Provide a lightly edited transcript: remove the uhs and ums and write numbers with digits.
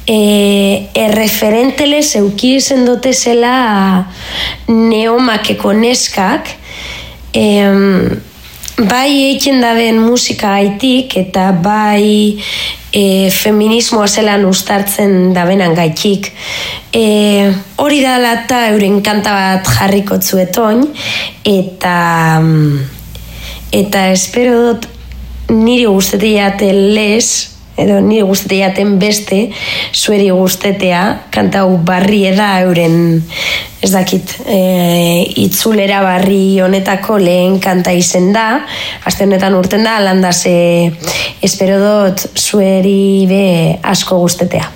erreferentele zeuki izen dote zela neomakeko neskak, bai eiken daben musika gaitik eta bai feminismoa zelan ustartzen dabenan gaitik. Hori da lata euren kanta bat jarriko zuetoin eta espero dut niri guztetiate lez, edo niri guztetiaten beste, zueri guztetea, kanta hau barri eda euren, ez dakit, itzulera barri honetako lehen kanta izen da, aste honetan urten da, landaz espero dut zueri be asko guztetea.